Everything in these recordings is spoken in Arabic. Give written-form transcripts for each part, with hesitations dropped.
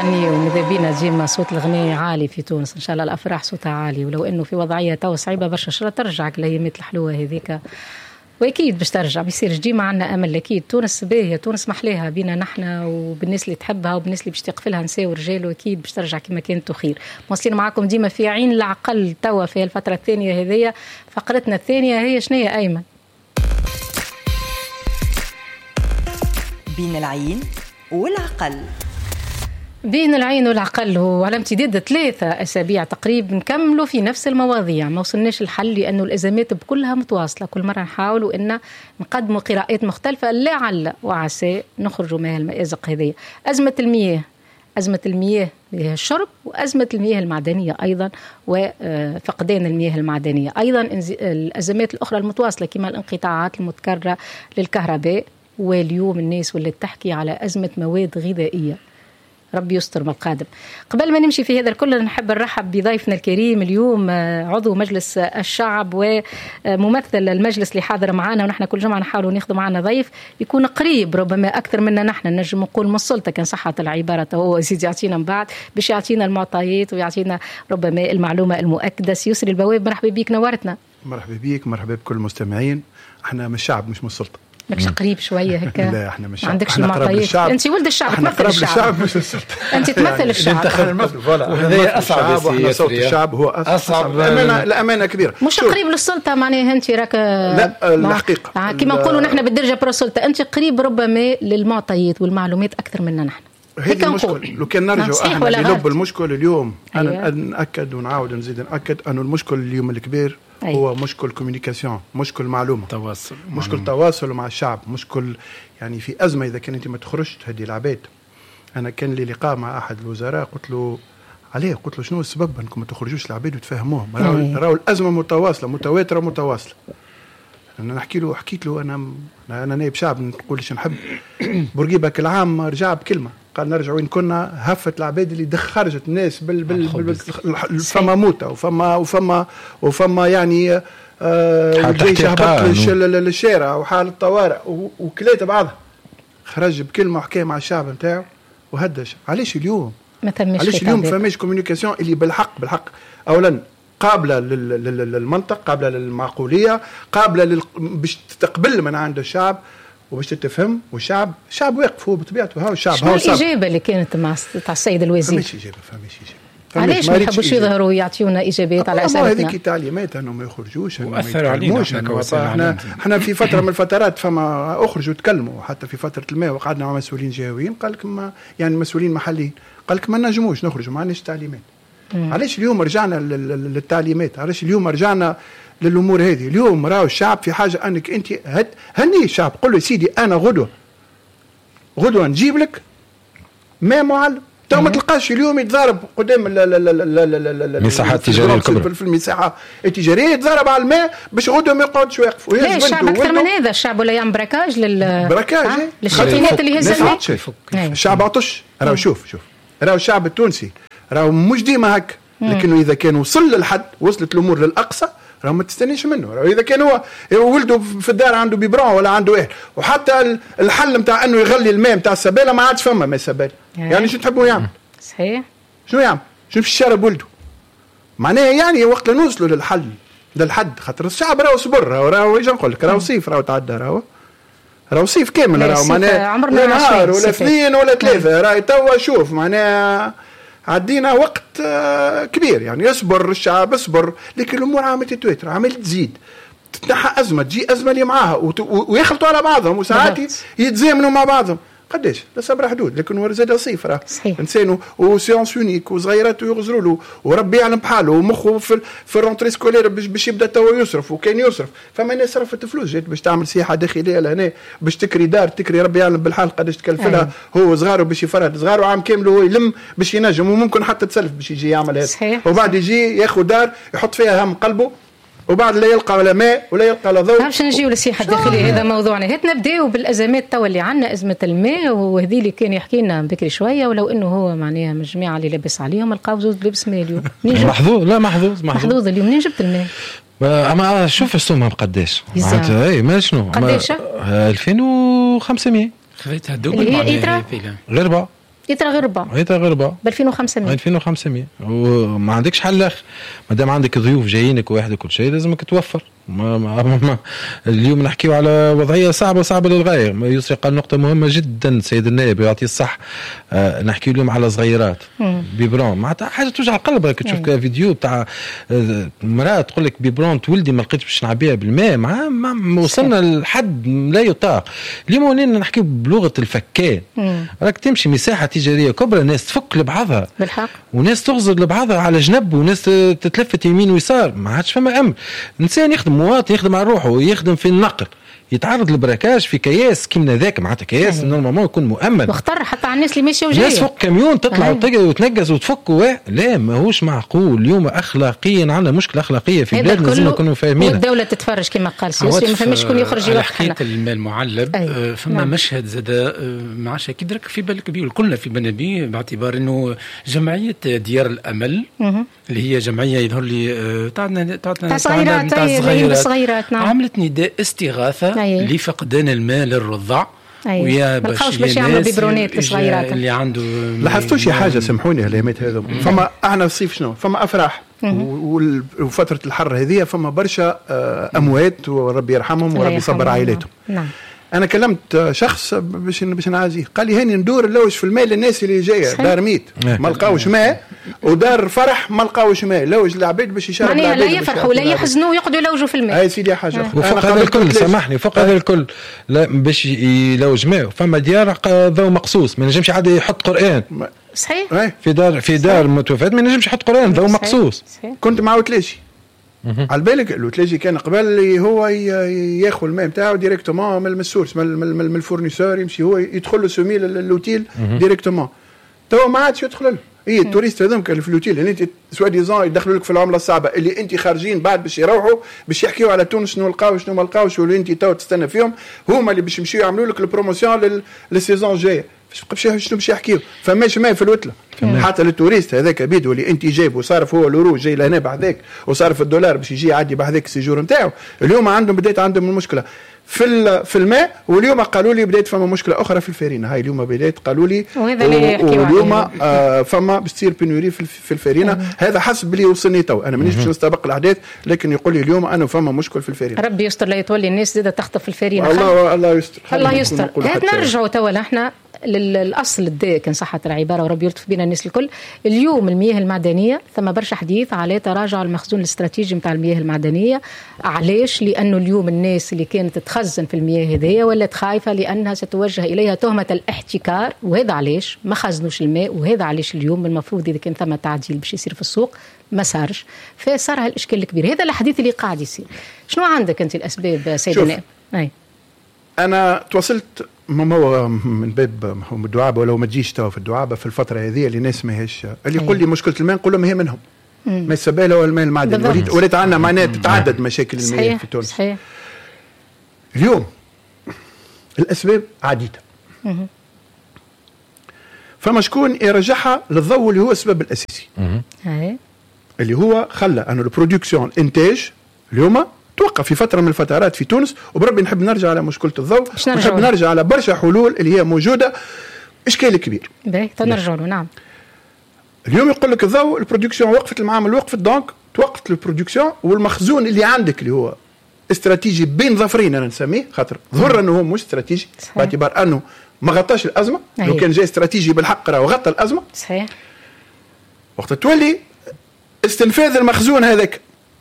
نغني وماذا بينا ديما صوت الغناء عالي في تونس، ان شاء الله الافراح صوتها عالي، ولو انه في وضعيه تو صعيبه برشا. شرا ترجعك الايامات الحلوه هذيك، واكيد باش ترجع، بيصير ديما عندنا امل. اكيد تونس باهيه، تونس محليها بينا نحنا وبالناس اللي تحبها وبالناس اللي باش تقفلها نساء ورجال، واكيد باش ترجع كما كانت خير. مواصلين معكم ديما في عين العقل توا في الفتره الثانيه هذيا. فقرتنا الثانيه هي شنية ايمن؟ بين العين والعقل. بين العين والعقل هو على امتداد 3 أسابيع تقريبا نكملوا في نفس المواضيع، ما وصلناش الحل لأنه الأزمات بكلها متواصلة. كل مرة نحاولوا أن نقدموا قراءات مختلفة لعل وعسى نخرجوا من المأزق هذه. أزمة المياه، أزمة المياه الشرب، وأزمة المياه المعدنية أيضا، وفقدان المياه المعدنية أيضا. الأزمات الأخرى المتواصلة كما الانقطاعات المتكررة للكهرباء، واليوم الناس ولات تحكي على أزمة مواد غذائية. ربي يستر من القادم. قبل ما نمشي في هذا الكل نحب نرحب بضيفنا الكريم اليوم، عضو مجلس الشعب وممثل المجلس اللي حاضر معنا، ونحن كل جمعة نحاول ناخذ معنا ضيف يكون قريب ربما أكثر منا نحن، نجم نقول من السلطة كان صحة العبارة، هو يزيد يعطينا من بعد باش يعطينا المعطيات ويعطينا ربما المعلومة المؤكدة. يسري البواب، مرحبا بيك، نورتنا. مرحبا بيك، مرحبا بكل المستمعين. احنا من الشعب مش من السلطة. ماكش قريب شويه هكا؟ لا احنا مش، ما عندكش المعطيات. انت ولد الشعب، تمثل الشعب مش السلطه. انت تمثل الشعب. وهذا اصعب، احنا صوت الشعب هو اصعب. الامانه كبيره، مش قريب للسلطه معناها انت راك. لا الحقيقه كما نقولوا نحن بالدرجه برا السلطه، انت قريب ربما للمعطيات والمعلومات اكثر منا نحن. هذا المشكل. لو كان نرجع احنا للب المشكل اليوم، انا ناكد ونعاود نزيد ناكد انه المشكل اليوم الكبير هو مشكل كوميونيكاسيون، مشكل معلومه، تواصل، مشكل تواصل مع الشعب، مشكل يعني في ازمه اذا كان انت ما تخرجش تهدي العباد. انا كان لي لقاء مع احد الوزراء، قلت له عليه، قلت له شنو السبب انكم ما تخرجوش العباد وتفهموهم؟ راهو الازمه متواصله متواتره متواصله. انا نحكي له، حكيت له انا نائب شعب، نقولش نحب بورقيبه كل عام رجع بكلمه، قال نرجع وين كنا، هفت العباد اللي خرجت الناس فما موتة وفما يعني الجيش هبط للشارع وحالة طوارئ وكليته بعضها، خرج بكلمة وحكاية مع الشعب نتاعو وهدش. علاش اليوم فماش كوميونيكاسيون اللي بالحق أولا قابلة للمنطق، قابلة للمعقولية، قابلة باش تقبل من عند الشعب وباش تتفهم. والشعب واقف هو بطبيعته. هاو الشعب. شنو الإجابة اللي كانت مع السيد الوزير؟ فماش إجابة. علاش ما يحبوش يظهروا يعطيونا إجابات على أسئلتنا؟ هذيك تعليمات أنه ما يخرجوش، وأثروا علينا. احنا في فترة من الفترات فما أخرجوا تكلموا، حتى في فترة الماء وقعدنا مع مسؤولين جهويين، قال لكم يعني مسؤولين محليين، قال لكم ما نجموش نخرجوا، ما عندناش تعليمات. علاش اليوم رجعنا للتعليمات؟ علاش اليوم رجعنا للأمور هذه؟ اليوم راهو الشعب في حاجة أنك أنت هني الشعب، قل له سيدي أنا غدوة نجيب لك ما معلم. تو ما تلقاش اليوم يتضارب قدام المساحات التجارية الكبرى، في المساحة التجارية يتضارب على الماء باش غدوة ما يقعدش واقف. لا الشعب أكثر من هذا، الشعب ولا يعمل براكاج للشاطئات اللي هزمها. الشعب عطش. راهو شوف راهو الشعب التونسي راهو مش ديما هك، لكنه إذا كان وصل للحد، وصلت الأمور للأقصى، راهو ما تستنيش منه. راهو إذا كان هو ولده في الدار عنده بيبرون ولا عنده إيه، وحتى الحل متاع إنه يغلي الماء متاع السبالة ما عادش فما ماء سبالة، يعني شو تحبوا يعمل؟ صحيح. شو يعمل؟ شو في الشارب ولده؟ معناه يعني وقت نوصلوا للحد، خاطر الشعب راهو صبر، راهو ايش نقول لك، راهو صيف، راهو تعدى، راهو صيف كامل، راهو معناه نهار ولا 2 ولا 3، راهي توا شوف معناه عدينا وقت كبير. يعني يصبر الشعب، يصبر، لكن الامور عامله تتواتر، عامله تزيد، تتنحى ازمه، تجي ازمه اللي معاها ويخلطوا على بعضهم، وساعات يتزامنوا مع بعضهم. قداش لا صبر حدود، لكن هو زاد صيف، راه انسان وسيونس يونيك وصغيراته يغزروا له، وربي يعلم بحاله، ومخه في الرونتري سكولير باش يبدا توا يصرف، وكان يصرف. فما ناس صرفت فلوس، جات باش تعمل سياحه داخليه لهنا، باش تكري دار، تكري ربي يعلم بالحال قداش تكلف لها، هو صغاره باش يفرد صغاره عام كامل هو يلم باش ينجم، وممكن حتى تسلف باش يجي يعمل هذا، وبعد يجي ياخذ دار يحط فيها هم قلبه، وبعد لا يلقى لا ماء ولا يلقى لا ضوء. باش نجيو للسياحه الداخليه، هذا موضوعنا. هات نبداو بالازمات توا اللي عندنا، ازمه الماء، وهذه اللي كان يحكي لنا بكري شويه، ولو انه هو معناها من الجماعه اللي لابس عليهم لقاو زوج لابس ماء اليوم. محظوظ اليوم. منين جبت الماء؟ اما شوف السومه بقداش معناتها. اي ما شنو قداش؟ 2500 خذيتها دوبل معناها غير بقى لتر غربة ب 2500 وما عندكش حل اخر. ما دام عندك ضيوف جايينك وواحد كل شيء لازمك توفر. اليوم نحكيو على وضعيه صعبه للغايه. يسري قال نقطه مهمه جدا سيد النائب يعطيه الصح. نحكيو اليوم على صغيرات بيبرون معناتها حاجه توجع قلبك تشوف فيديو تاع مراه تقول لك بيبرون تولدي ما لقيتش باش نعبيها بالماء ما وصلنا لحد لا يطاق. اليوم ولينا نحكيو بلغه الفكان. راك تمشي مساحه تجاريه كبرى ناس تفك لبعضها بالحق وناس تغزر لبعضها على جنب وناس تتلفت يمين ويسار. ما عادش فما امن. الانسان يخدم مواطن يخدم على روحه ويخدم في النقل يتعرض للبراكاج في كياس كيما ذاك معناتها كياس نورمالمون يكون مؤمن واختار حتى على الناس اللي ماشيه وجايه. ناس فوق كاميون تطلع وتنقز وتفك لا ماهوش معقول. اليوم اخلاقيا عندنا مشكله اخلاقيه في بلادنا لازم نكونوا فاهمين. والدوله تتفرج كما قال سيسري ما فماش شكون يخرج يوقف. حكايه المال المعلب فما مشهد زاد ما عادش اكيد راك في بالك بيه كلنا في بالنا بيه باعتبار انه جمعيه ديار الامل اللي هي جمعيه يظهر لي تاع صغيرات نعم. عملت نداء استغاثه لفقدان المال الرضع. ويا باش يعملوا بيبرونات صغيرات اللي عنده لاحظتوا شي حاجه سامحوني الايامات هذو فما احنا الصيف شنو فما افراح وفتره الحر هذه فما برشا اموات وربي يرحمهم وربي يصبر عائلاتهم. نعم. انا كلمت شخص باش نعازيه قال لي هاني ندور نلوش في الماء للناس اللي جايه دار ميت ما لقاوش ماء ودار فرح ما لقاوش ماء لوج العباد باش يشاركوا يعني لا يفرحوا ولا يحزنوا ويقعدوا يلوجوا في الماء. هاي سيدي حاجه وفوق هذا الكل سامحني فوق هذا الكل لا باش يلوج ماء فما ديار ذو مقصوص ما نجمش عاد يحط قران صحيح في دار متوفات ما نجمش يحط قران ذو مقصوص. كنت مع وتلاشي على بالك الوتلاجي كان قبل اللي هو ياخذ الماء نتاعو ديريكتومون من السورس من الفورنيسور يمشي هو يدخل له سومي للوتيل ديريكتومون. تو ما عادش يدخل له هي التوريست هذوك اللي في الوتيل اللي انت سوا ديزون يدخلوا لك في العمله الصعبه اللي انت خارجين بعد باش يروحوا باش يحكيوا على تونس شنو لقاو شنو ما لقاوش واللي انت تو تستنى فيهم هما اللي باش يمشيوا يعملوا لك البروموسيون للسيزون الجايه. شنو باش يحكيوا فماش ماء في الوتله حتى للتوريست هذاك بيدو اللي انت جايب وصارف هو لورو جاي لهنا بعدك وصارف الدولار باش يجي يعدي بعدك السيجور نتاعو. اليوم بدات عندهم المشكله في الماء واليوم قالوا لي بدات فما مشكله اخرى في الفارينه. هاي اليوم بدات قالوا لي واليوم فما باش تصير بنوري في الفارينه. هذا حسب اللي وصلني تو انا مانيش باش نستبق الاحداث لكن يقول لي اليوم انا فما مشكل في الفارينه. ربي يستر لا يتولي الناس زاده تخطف في الفارينه. الله يستر الله يستر. نرجعوا تو احنا للاصل الداء إن صحت العباره وربي يلطف بنا الناس الكل. اليوم المياه المعدنيه ثم برشا حديث على تراجع المخزون الاستراتيجي نتاع المياه المعدنيه. علاش؟ لانه اليوم الناس اللي كانت تخزن في المياه هذيا ولات خايفه لانها ستوجه اليها تهمه الاحتكار وهذا علاش ما خزنوش الماء وهذا علاش اليوم المفروض اذا كان ثم تعديل باش يصير في السوق ما صارش فصار هالاشكال الكبير. هذا الحديث اللي قاعد يصير. شنو عندك انت الاسباب سيد النائب؟ انا تواصلت هو من باب الدعابه ولو ما تجيش توا في الدعابه في الفتره هذه اللي الناس ماهيش اللي يقول لي مشكله الماء نقول لهم هي منهم ما السباله والماء المعدني ولات عندنا معناها تتعدد مشاكل المياه في تونس. صحيح. اليوم الاسباب عديده فما شكون يرجعها للضوء اللي هو السبب الاساسي اللي هو خلى انه البرودكسيون انتاج اليوم توقف في فترة من الفترات في تونس وبربي نحب نرجع على مشكلة الضوء ونحب نرجع على برشا حلول اللي هي موجودة إشكال كبير. تنرجع له. نعم. اليوم يقول لك الضوء البرودكسيون وقفت المعامل وقفت دونك توقفت البرودكسيون والمخزون اللي عندك اللي هو استراتيجي بين ظفرين أنا نسميه خاطر ظهر أنه هو مش استراتيجي باعتبار أنه ما غطاش الأزمة. لو كان جاي استراتيجي بالحق راه غطى الأزمة. صحيح. وقت تولي استنفاذ المخزون هذاك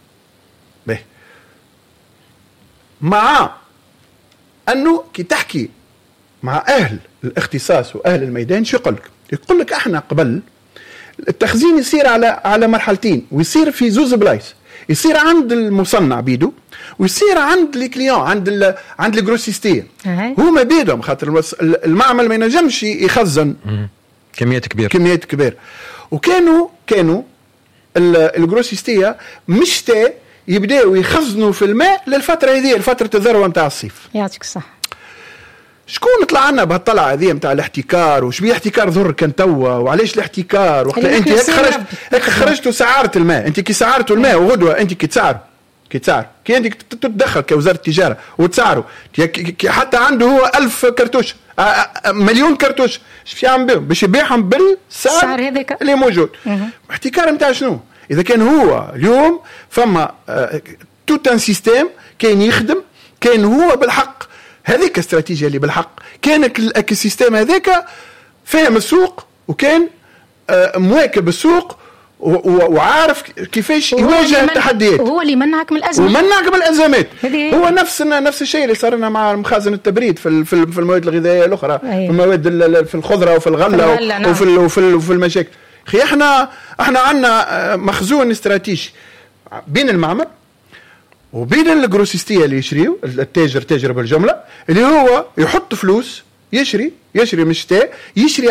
مع أنه كي تحكي مع أهل الاختصاص وأهل الميدان شو يقول لك احنا قبل التخزين يصير على مرحلتين ويصير في زوز بلايص يصير عند المصنع بيدو ويصير عند الكليون عند الجروسيستيه هما بيدهم خاطر المعمل ما ينجمش يخزن كميات كبيره وكانوا الجروسيستيه مش يبداوا يخزنوا في الماء للفتره هذه فتره الذروه نتاع الصيف. يعطيك الصحه. شكون طلع لنا بهالطلعه هذه نتاع الاحتكار وش بيه احتكار ضر كان توا وعلاش الاحتكار وقت انت هيك خرجت وسعرت الماء انت كي سعرتوا الماء وغدوه انت كي تسعر كي تسعر كي انت تتدخل كوزاره التجاره وتسعره حتى عنده هو 1000 كرتوش مليون كرتوش باش يعمل بهم باش يبيعهم بالسعر هذاك اللي موجود. احتكار نتاع شنو؟ اذا كان هو اليوم فما توت ان سيستيم كاين يخدم كاين هو بالحق هذيك استراتيجيه اللي بالحق كان السيستيم هذاك فاهم السوق وكان مواكب السوق وعارف كيفاش يواجه التحديات. هو اللي منعك من الازمات ومنعك من الازمات. هو نفس الشيء اللي صار لنا مع مخازن التبريد في المواد الغذائيه الاخرى. في المواد في الخضره وفي الغله وفي المشاكل. اخي احنا عندنا مخزون استراتيجي بين المعمل وبين الجروسيستيه اللي يشريوا تاجر بالجمله اللي هو يحط فلوس يشري من الشتاء يشري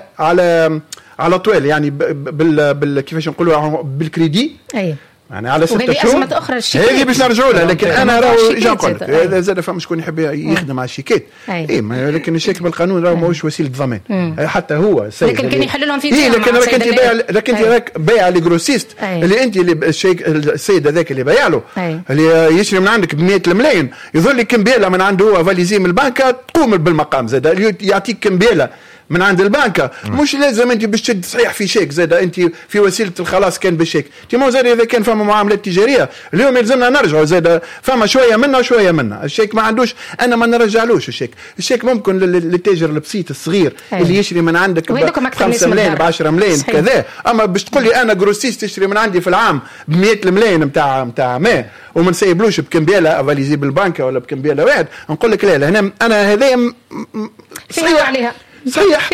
على طويل يعني كيفاش نقولوا بالكريدي. يعني على 6 شهور هذه باش نرجعوا لها. لكن انا راهو اجا نقول هذا زاد فما شكون يحب يخدم على الشيكات لكن الشيك بالقانون راهو ماهوش وسيله ضمان حتى هو السيد لكن كان يحل لهم في لكن انت بايع لي جروسيست اللي انت اللي السيد هذاك اللي بايع له اللي يشري من عندك ب 100 الملايين يظل لك كمبيله من عنده هو فاليزي من البنكه تقوم بالمقام زاد يعطيك كمبيله من عند البنكة. مش لازم انت باش تشد صحيح في شيك زاد انت في وسيله الخلاص كان بالشيك تيمو زاد اذا كان فما معاملات تجاريه اليوم يلزمنا نرجعوا زاد فما شويه منا وشويه منا. الشيك ما عندوش انا ما نرجعلوش الشيك ممكن للتاجر البسيط الصغير اللي يشري من عندك ب 5 ملايين ب 10 ملايين كذا. اما باش تقول لي انا جروسيست تشتري من عندي في العام ب 100 الملايين نتاع ما وما نسيبلوش بكمبيله افاليزي بالبنكه ولا بكمبيله واحد نقول لك لا هنا انا هذايا صحيح عليها صحيح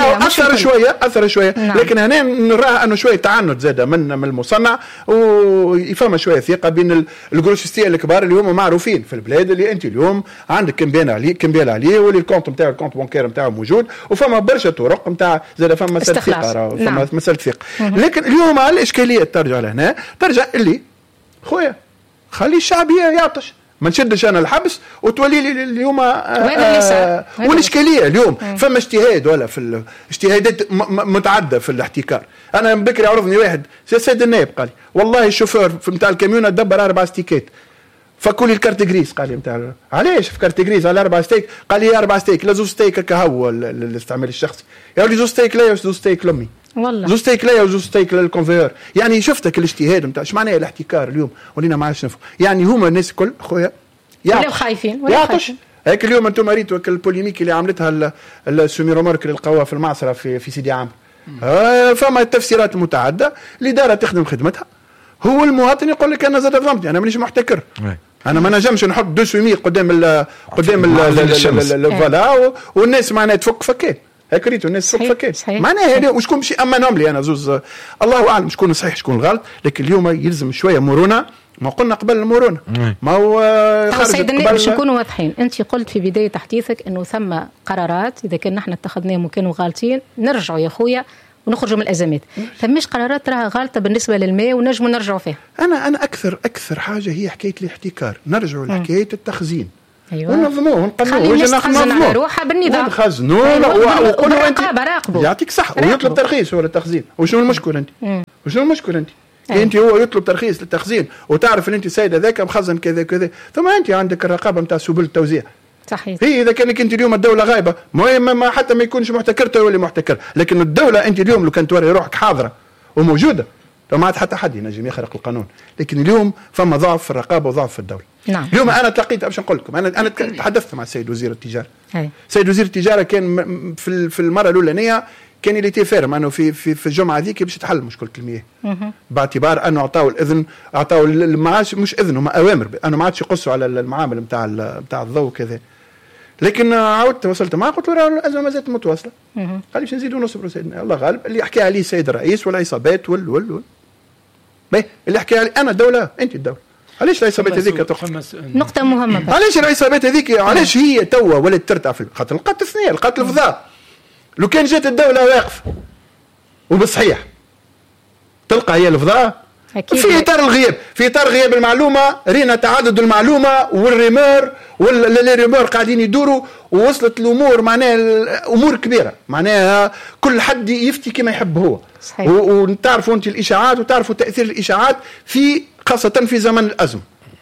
اثر شويه نعم. لكن هنا نراها انه شويه تعنت زاده من المصنع ويفهم شويه ثقه بين الجروسيستيه الكبار اللي هم معروفين في البلاد اللي انت اليوم عندك كمبيال عليه واللي الكونت نتاعو الكونت بانكير نتاعو موجود وفما برشا طرق نتاع زاده فما مساله ثقه فما مساله ثقه. لكن اليوم الاشكاليه ترجع لهنا ترجع اللي خويا خلي الشعب يعطش ما نشدش انا الحبس وتولي لي اليوم والاشكاليه اليوم فما اجتهاد ولا في اجتهادات متعدده في الاحتكار. انا بكري عرضني واحد سيد النائب قال لي والله الشوفير في نتاع الكاميونه دبر 4 ستيكات فكل الكارت جريس قال لي نتاع علاش في كارت جريس على 4 ستيك قال لي 4 ستيك لا 2 ستيك كهو الاستعمال الشخصي يا ولي 2 ستيك لا 2 ستيك لامي والله 2 ستيك لا و2 ستيك للكونفيور. يعني شفتك الاجتهاد نتاع ايش معناه الاحتكار اليوم ولينا ما عادش نفهم. يعني هما الناس الكل خويا ولا خايفين هيك اليوم انتم ريتوا البوليميك اللي عملتها السوميرو مارك اللي لقاوها في المعصره في سيدي عامر. فما تفسيرات متعدده الاداره تخدم خدمتها هو المواطن يقول لك انا زاد ظلمتني انا مانيش محتكر انا ما نجمش نحط 200 قدام الفلا والناس معناها تفك فكات هيك ريتوا الناس تفك فكات معناها هذا وشكون باش يامنهم لي انا زوز الله اعلم شكون صحيح شكون غلط. لكن اليوم يلزم شويه مرونه ما قلنا قبل المرونه ما هو سيد النائب باش نكونوا واضحين. انت قلت في بدايه تحديثك انه ثم قرارات اذا كان نحن اتخذناهم وكانوا غالطين نرجعوا يا خويا ونخرجوا من الازمات. فمش قرارات راها غالطه بالنسبه للماء ونجموا نرجعوا فيها. انا اكثر حاجه هي حكايه الاحتكار نرجعوا لحكايه التخزين ونظموه ونقنوه ونخزن على روحها بالنظام ونخزنوه وقولوا انت راقبوا يعطيك صح ويطلب ترخيص ولا التخزين. وشنو المشكله انت انت هو يطلب ترخيص للتخزين وتعرف ان انت سيد هذاك مخزن كذا كذا ثم انت عندك الرقابه نتاع سبل التوزيع صحيح. هي اذا كانك انت اليوم الدوله غايبه ما حتى ما يكونش محتكر ولا محتكر. لكن الدوله انت اليوم لو كان توري روحك حاضره وموجوده ما عاد حتى حد ينجم يخرق القانون. لكن اليوم فما ضعف في الرقابه وضعف في الدوله. نعم. اليوم انا تلقيت باش نقول لكم انا تحدثت مع السيد وزير التجاره. سيد وزير التجاره كان في المره الاولانيه كان اللي تفارم انه في الجمعه هذيك باش تحل مشكله المياه باعتبار انه اعطاو مش اذن هما اوامر انه ما عادش يقصوا على المعامل نتاع الضوء كذا. لكن عاودت وصلت معه قلت له الازمه ما زالت متواصله. قال لي باش نزيدوا نصبروا سيدنا الله غالب. اللي يحكي عليه السيد الرئيس والعصابات وال اللي يحكي عليه انا الدوله انت الدوله. علاش العصابات هذيك نقطه مهمه علاش العصابات هذيك علاش هي توا ولات ترتع في خاطر لقات اثنين لقات الفضاء. لو كان جات الدوله واقفه وبصحيح تلقى هي الفضاء في اطار غياب المعلومه رينا تعدد المعلومه والريمور قاعدين يدوروا ووصلت الامور معناها امور كبيره معناها كل حد يفتي كما يحب هو. وتعرفوا انت الاشاعات وتعرفوا تاثير الاشاعات خاصه في زمن الازمه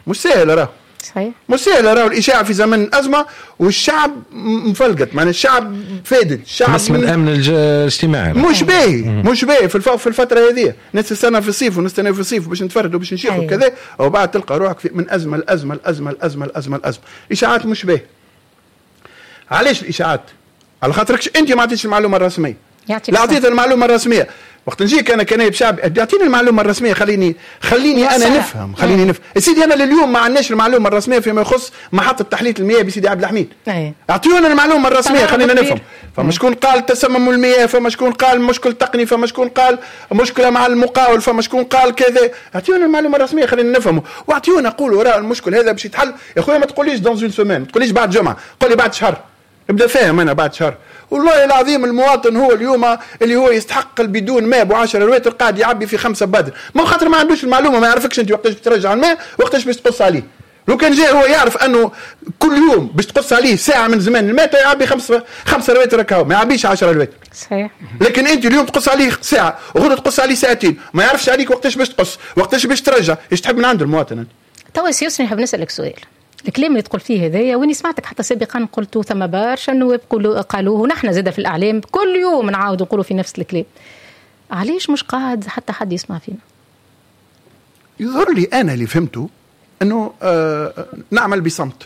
مش سهل راه. صحيح. مش سهل راه الاشاعه في زمن الازمه والشعب مفلقت، معناها الشعب فادت، الشعب من الامن الاجتماعي مش باهي في الفتره هذه. ناس تستنى في الصيف ونستنى في الصيف باش نتفرد وباش نشيخ وكذا، وبعد تلقى روحك من ازمه لازمه الازمه الازمه الازمه الازمه. اشاعات مش باهي. علاش الاشاعات؟ على خاطركش انت ما عطيتش المعلومه الرسميه. لا عطيت المعلومه الرسميه. وقت نجيك انا كنائب شعب اعطيني المعلومه الرسميه، خليني انا نفهم، خليني نفهم. سيدي انا لليوم ما عندناش المعلومه الرسميه فيما يخص محطه تحليه المياه بسيدي عبد الحميد. اعطيونا المعلومه الرسميه خلينا نفهم. فما شكون قال تسمم المياه، فما شكون قال مشكل تقني، فما شكون قال مشكله مع المقاول، فما شكون قال كذا. اعطيونا المعلومه الرسميه خلينا نفهموا، واعطيونا قولوا راه المشكل هذا باش يتحل. يا خويا ما تقوليش دون اون سيمين، ما تقوليش بعد جمعه، قول لي بعد شهر. ابدا فاهم انا بعد شهر. والله العظيم المواطن هو اليوم اللي هو يستحق بدون ماء ب10 لتر قاعد يعبي في 5 بدر، ما خاطر ما عندوش المعلومه، ما يعرفكش انت وقتاش ترجع الماء وقتاش باش تقص عليه. لو كان جاء هو يعرف انه كل يوم باش تقص عليه ساعه من زمان الماء يعبي 5 لتر كاو، ما يعبيش 10 لتر. صحيح. لكن انت اليوم تقص عليه ساعه وغدا تقص عليه ساعتين، ما يعرفش عليك وقتاش باش تقص وقتاش باش ترجع. ايش تحب من عند المواطن انت؟ توا يسري نحب نسالك سؤال. الكلام اللي تقول فيه هذايا، واني سمعتك حتى سابقا قلتوا ثم برشا النواب قالوه، ونحن زاده في الاعلام كل يوم نعاود نقولوا في نفس الكلام. علاش مش قاعد حتى حد يسمع فينا؟ يظهر لي انا اللي فهمته انه نعمل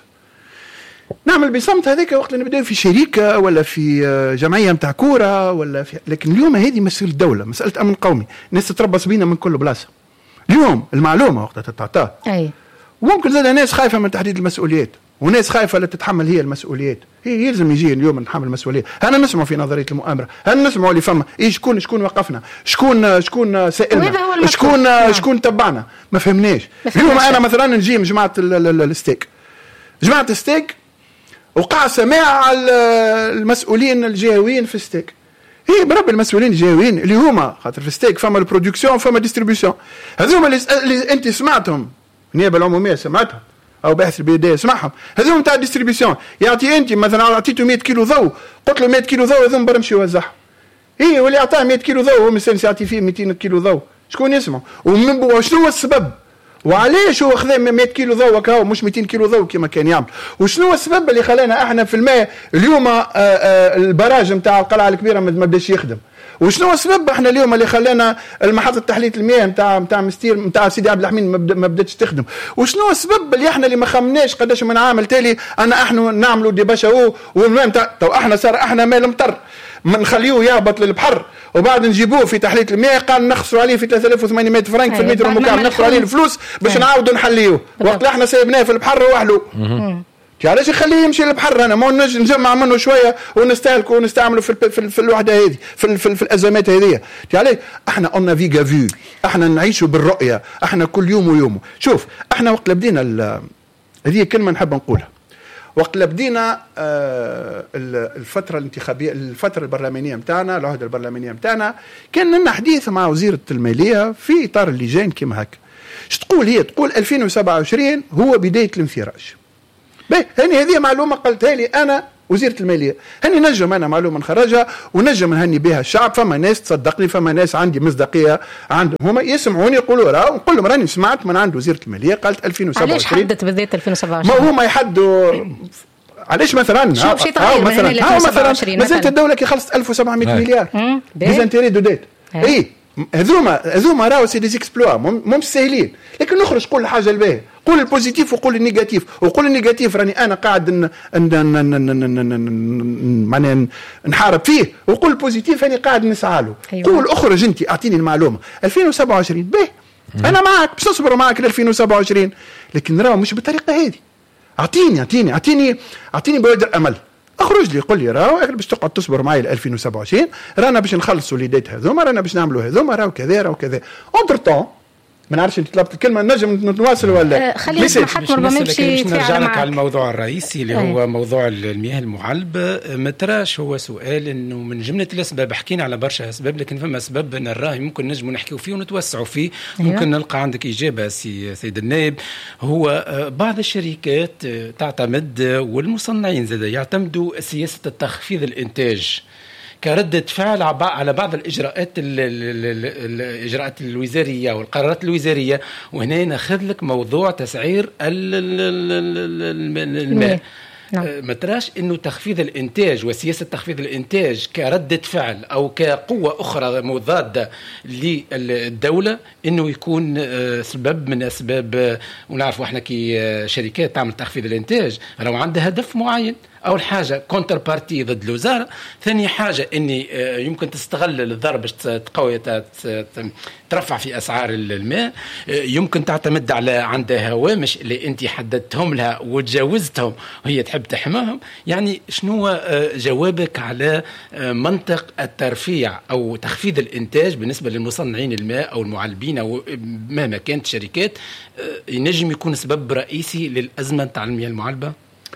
بصمت هذاك وقت اللي نبداو في شركه ولا في جمعيه نتاع كوره ولا في. لكن اليوم هذه مسألة الدوله، مساله امن قومي، الناس تتربص بينا من كل بلاصه. اليوم المعلومه وقت تتعطى وممكن زاد ناس خايفه من تحديد المسؤوليات، وناس خايفه لا تتحمل هي المسؤوليات. هي يلزم يجي اليوم نتحمل المسؤوليه. انا نسمع في نظريه المؤامره، انا نسمع اللي فما شكون وقفنا، شكون سائلنا، شكون تبعنا، ما فهمناش. اليوم انا مثلا نجي من جماعه الستيك وقع سماع على المسؤولين الجهويين في الستيك. هي برب المسؤولين الجهويين اللي هما خاطر في الستيك فما البرودكسيون فما ديستريبيوشن، هذوما اللي انت سمعتهم، النيابه العموميه سمعتهم او باحث البلديه سمعهم، هذوما تاع الديستريبيوشن. يعطي انت مثلا عطيته 100 كيلو ضوء، قلت له 100 كيلو ضوء هذوما برمشي يوزعهم. هي واللي عطاه 100 كيلو ضوء هو مستني يعطي فيه 200 كيلو ضوء، شكون يسمع؟ وشنو هو السبب؟ وعليش هو خذا 100 كيلو ضوء كاو مش 200 كيلو ضوء كما كان يعمل؟ وشنو هو السبب اللي خلانا احنا في الماء اليوم البراج نتاع القلعه الكبيره ما بداش يخدم؟ وشنو السبب احنا اليوم اللي خلانا المحطه تحليه المياه نتاع سيدي عبد الحميد ما بداتش تخدم؟ وشنو السبب اللي احنا اللي ما خمناش قداش من عام تالي احنا نعملوا دي باشا والماء نتاع تو احنا صار احنا ماء المطر ما نخليوه يهبط للبحر وبعد نجيبوه في تحليه المياه قال نخسروا عليه في 3800 فرنك في المتر المكعب، نخسروا عليه الفلوس باش نعاودوا نحليوه وقت اللي احنا سايبناه في البحر وحلو. علاش يخليه يمشي للبحر؟ انا ما نجمع منه شويه ونستهلكه ونستعمله في الوحده هذه في الازمات هذه. علاش احنا اون فيغا فيو، احنا نعيشوا بالرؤيه، احنا كل يوم ويوم. شوف احنا وقت بدينا هذه كلمه نحب نقولها، وقت بدينا الفتره الانتخابيه الفتره البرلمانيه نتاعنا العهده البرلمانيه نتاعنا كان لنا حديث مع وزيره الماليه في اطار اللجان كيما هكا. اش تقول هي؟ تقول 2027 هو بدايه الانفراج. هني هذه معلومه قلتها لي انا وزيره الماليه، هني نجم انا معلومه نخرجها ونجم نهني بها الشعب. فما ناس تصدقني، فما ناس عندي مصداقيه عندهم هما يسمعوني يقولوا راه، ونقول لهم راني سمعت من عند وزيره الماليه قالت 2027. علاش حددت بالذات 2027؟ ما هما يحدوا علاش مثلا مثلا مازالت الدوله كي خلصت 1700 مليار ديزانتيري دو ديت. اي هذوما راهو سي دي اكسبلوا مش ساهلين، لكن نخرج قول الحاجه الباهيه، قول البوزيتيف وقول النيجاتيف. وقول النيجاتيف راني انا قاعد معناها نحارب فيه، وقول البوزيتيف راني قاعد نسعى له. قول اخرج انت اعطيني المعلومه 2027 باهي انا معك باش نصبر معك ل 2027، لكن راهو مش بالطريقه هذه. اعطيني بوادر امل. اخرج لي قول لي راهو باش تقعد تصبر معي ل 2027 رانا باش نخلصوا ليدات هذوما، رانا باش نعملوا هذوما، راهو كذا راهو كذا. اونتر طون ما نعرفش انت طلبت الكلمه نجم نتواصل ولا خلينا نسمح ربما نمشي نرجع لك على الموضوع الرئيسي اللي هو موضوع المياه المعلبه. ما تراش هو سؤال انه من جمله الاسباب حكينا على برشا اسباب، لكن فما اسباب نراه ممكن نجم نحكيو فيه ونتوسعوا فيه. ممكن نلقى عندك اجابه سيد النائب. هو بعض الشركات تعتمد والمصنعين زاد يعتمدوا سياسه التخفيض الانتاج، كردة فعل على بعض الإجراءات الوزارية والقرارات الوزارية. وهنا ناخذ لك موضوع تسعير الماء. ما تراش انه تخفيض الانتاج وسياسه تخفيض الانتاج كردة فعل او كقوه اخرى مضاده للدوله انه يكون سبب من اسباب؟ ونعرفوا احنا كي شركات تعمل تخفيض الانتاج لو عندها هدف معين. أول حاجة كونتر بارتي ضد الوزارة، ثاني حاجة إني يمكن تستغل الضرب باش تقوي ترفع في أسعار الماء، يمكن تعتمد على عندها هوامش اللي أنت حددتهم لها وتجاوزتهم وهي تحب تحماهم. يعني شنو جوابك على منطق الترفيع أو تخفيض الإنتاج بالنسبة للمصنعين الماء أو المعلبين أو مهما كانت شركات ينجم يكون سبب رئيسي للأزمة تاع المياه المعلبة؟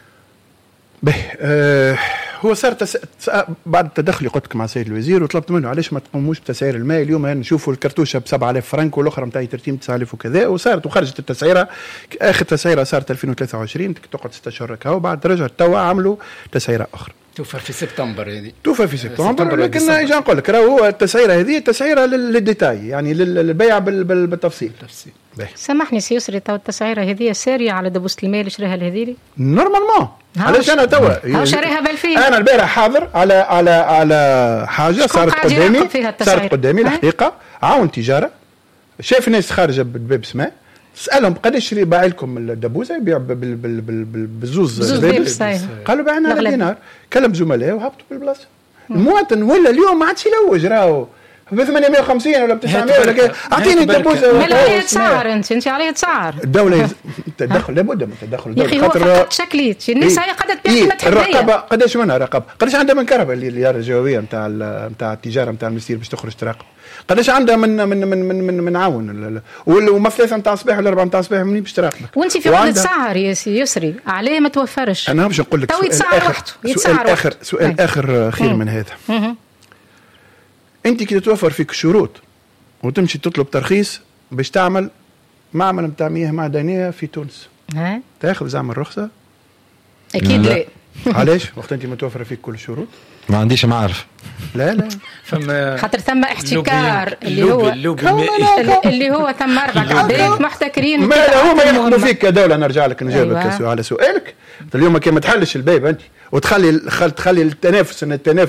هو صار بعد التدخل قلت مع السيد الوزير وطلبت منه علاش ما تقوموش بتسعير الماء. اليوم نشوفوا الكرتوشه ب 7000 فرنك والاخرى نتاع 3000 وكذا، وصارت وخرجت التسعيره. اخر تسعيره صارت 2023 تقعد 6 اشهر هكا، وبعد رجعت توا عملوا تسعيره اخرى توفر في سبتمبر. يعني توفر في سبتمبر، لكن اجي نقول لك راهو هو التسعيره هذه تسعيره للديتاي، يعني للبيع بالتفصيل. سامحني سي يسري، تو التسعيره هذه ساريه على دبوسه الماء اللي شراها الهذيلي نورمالمون. علاش انا توا شاريها بالفين؟ انا البارح حاضر على حاجه صارت قدامي الحقيقه. عاون تجاره شايف ناس خارجه بالباب سماء، سألهم قداش باع لكم الدبوزه؟ يبيع بالزوز بيبس. قالوا بعنا على دينار. كلم زملائه وهبطوا بالبلاصه. المواطن ولا اليوم ما عادش يلوج، راهو ب 850 ولا ب 900 ولا كذا. اعطيني الدبوزه. ما عليه تسعر انت عليه تسعر. الدوله التدخل لابد من التدخل. يا اخي هو فقط شكليت الناس هي قاعده تبيع ما تحبها. الرقابه قداش منها رقابه؟ قداش عندها من كهرباء اللي الجويه نتاع التجاره نتاع المستير باش تخرج تراقب؟ قداش عندها من عاون وما ثلاثه نتاع صباح ولا 4 نتاع صباح منين باش تراقبك؟ وانت في وقت تسعر يا سي يسري عليه ما توفرش. انا باش نقول لك سؤال اخر خير من هذا. انت كي تتوفر فيك الشروط وتمشي تطلب ترخيص باش تعمل معمل نتاع مياه معدنيه في تونس، تاخذ زعما الرخصه؟ اكيد لا. علاش؟ وقت انت متوفره فيك كل الشروط؟ ما عنديش معرف. لا خاطر ثم احتكار اللي هو ثم 4 عباد محتكرين. ما هما يخدموا فيك كدوله. نرجع لك نجاوبك على سؤالك. اليوم كي ما تحلش الباب انت وتخلي التنافس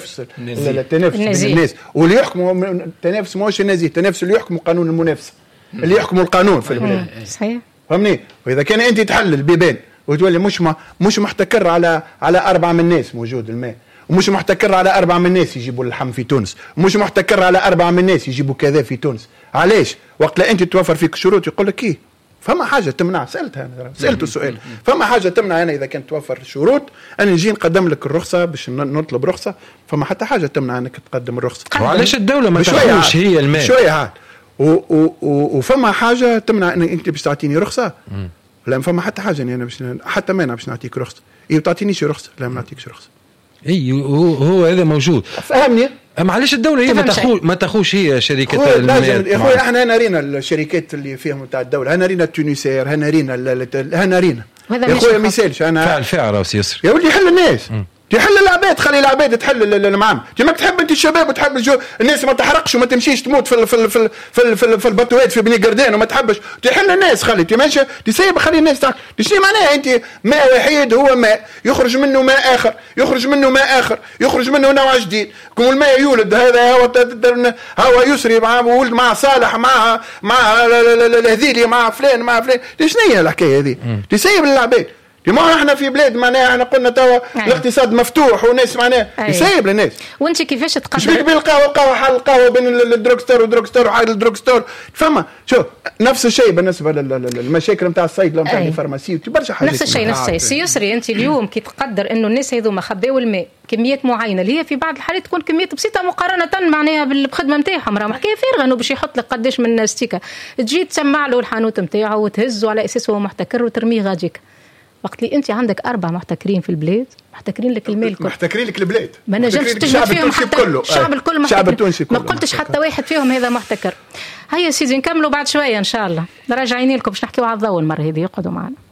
الناس واللي يحكموا التنافس ماهوش النزيه، التنافس اللي يحكموا قانون المنافسه، اللي يحكموا القانون في البلاد. صحيح فهمني؟ واذا كان انت تحل البيبان وتولي مش محتكر على 4 من الناس موجود الماء، ومش محتكر على 4 من الناس يجيبوا اللحم في تونس، ومش محتكر على 4 من الناس يجيبوا كذا في تونس. علاش؟ وقت لا انت توفر فيك شروط يقول لك ايه؟ فما حاجه تمنع. سالته السؤال، فما حاجه تمنع انا اذا كانت توفر شروط انا نجي نقدم لك الرخصه باش نطلب رخصه؟ فما حتى حاجه تمنع انك تقدم الرخصه. وعلاش الدوله ما تاخذش هي المال شويه عاد وفما حاجه تمنع انك انت باش تعطيني رخصه؟ لا فما حتى حاجه اني انا باش حتى ما انا باش نعطيك رخصه. ايه تعطينيش رخصه؟ لا ما نعطيكش رخصه. اي هو هذا موجود. فهمني؟ معلش الدوله هي ما تاخوش هي شركات يا اخويا احنا نارينا الشركات اللي فيهم تاع الدوله، هنارينا التونسير، هنارينا يا اخويا ما يسالش. انا فعل راهو سيسري يا ولدي حل الناس، تحل العباد، خلي العباد تحل المعامل. ما تحب انت الشباب وتحب الناس ما تحرقش وما تمشيش تموت في البطوات في بني قردان وما تحبش تحل الناس. خلي تمشي تسيب، خلي الناس تاكل. شنو معناها؟ انت ماء وحيد هو ماء، يخرج منه ماء اخر، يخرج منه ماء اخر، يخرج منه نوع جديد. كون الماء يولد هذا هو يسري مع ولد مع صالح مع الهذيلي مع فلان شنو هي الحكايه هذه؟ تسيب العباد. ما احنا في بلاد معناها احنا قلنا توا الاقتصاد مفتوح وناس معناها يسيب للناس. وانت كيفاش تقدر مش بين القهوه حل القهوه بين الدروغستور وحال الدروغستور. فما شو نفس الشيء بالنسبه للمشاكل نتاع الصيدله نتاع الفارماسي برشا حاجات. نفس الشيء سي يسري. انت اليوم كي تقدر انه الناس هذوما خباو الماء كميات معينه اللي هي في بعض الحالات تكون كميات بسيطه مقارنه معناها بالخدمه نتاعهم، راه حكايه فارغه انه باش يحط لك قداش من ستيكه تجي تسمع له الحانوت نتاعو وتهزه على اساس هو محتكر وترميه غاديك. وقت اللي انت عندك 4 محتكرين في البلاد محتكرين لك المال الكل، محتكرين لك البلاد، ما نجمش تجمع فيهم حتى الشعب الكل محتكر. ما قلتش حتى واحد فيهم هذا محتكر. هيا سيدي نكملوا بعد شويه ان شاء الله، راجعين لكم باش نحكيوا على الضوء المره هذه. يقعدوا معنا.